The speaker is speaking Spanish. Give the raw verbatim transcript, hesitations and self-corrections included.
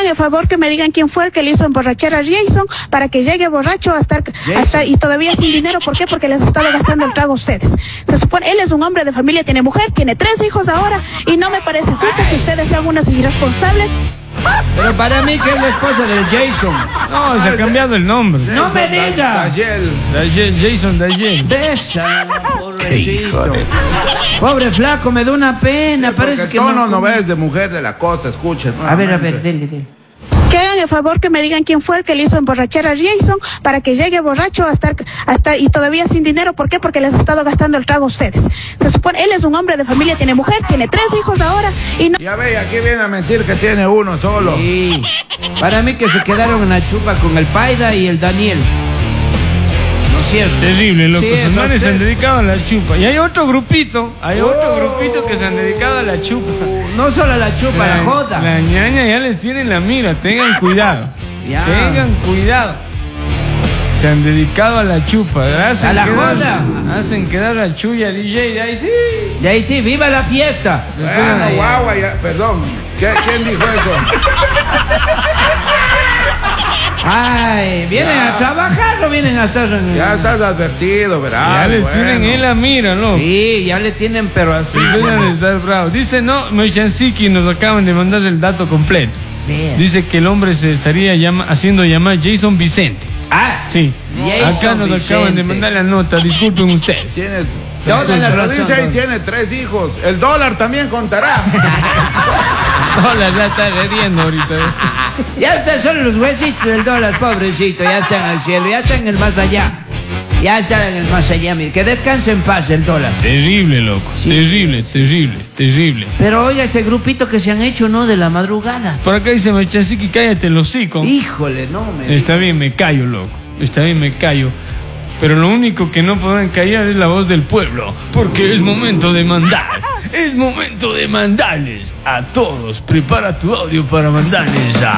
hagan el favor que me digan quién fue el que le hizo emborrachar a Jason para que llegue borracho a estar, a estar y todavía sin dinero. ¿Por qué? Porque les ha estado gastando el trago a ustedes. Se supone, él es un hombre de familia, tiene mujer, tiene tres hijos ahora y no me parece justo que ustedes sean unas irresponsables. Pero para mí que es la esposa de Jason. No, se ha cambiado el nombre. No me diga. Dayel, Jason Dayel. Besa, pobrecito. Pobre flaco, me da una pena. Parece que no. no, no ves de mujer de la costa, escuchen. A ver, a ver, dele, dele. Que hagan el favor que me digan quién fue el que le hizo emborrachar a Jason para que llegue borracho a estar, a estar y todavía sin dinero. ¿Por qué? Porque les ha estado gastando el trago a ustedes. Se supone, él es un hombre de familia, tiene mujer, tiene tres hijos ahora y no... Ya ve, aquí viene a mentir que tiene uno solo. Sí. Para mí que se quedaron en la chupa con el Paida y el Daniel. ¿No es cierto? Terrible, loco. Sí, Sus esos manes se han tres. dedicado a la chupa. Y hay otro grupito, hay Oh. otro grupito que se han dedicado a la chupa. No solo a la chupa, la, la joda. La ñaña ya les tiene la mira, tengan cuidado. Ya. Tengan cuidado. Se han dedicado a la chupa. Hacen A la quedar, joda. Hacen quedar la chulla D J, de ahí sí. De ahí sí, viva la fiesta. Bueno, guagua, ya, perdón. ¿Qué, ¿Quién dijo eso? Ay, ¿vienen Ya. a trabajar o vienen a hacer? Ya estás advertido, ¿verdad? Ya les Bueno. tienen en la mira, ¿no? Sí, ya le tienen, pero así. Deben de estar bravos. Dice, no, Mechansiki nos acaban de mandar el dato completo. Bien. Dice que el hombre se estaría llama, haciendo llamar Jason Vicente. Ah, Sí. Jason Acá nos acaban de Vicente. mandar la nota, disculpen ustedes. Tiene, Toda la pero razón, dice ahí don. tiene tres hijos. El dólar también contará. Hola, ya está riendo ahorita. Ya están solo los huesitos del dólar, pobrecito. Ya están al cielo, ya están en el más allá. Ya están en el más allá, mire. Que descanse en paz el dólar. Terrible, loco. Sí. Terrible, terrible, terrible. Pero oiga, ese grupito que se han hecho, ¿no? De la madrugada. Por acá dice Mechansiki, cállate el hocico. Híjole, no me... Está bien, me callo, loco. Está bien, me callo. Pero lo único que no podrán callar es la voz del pueblo. Porque es momento de mandar. Es momento de mandarles a todos. Prepara tu audio para mandarles a...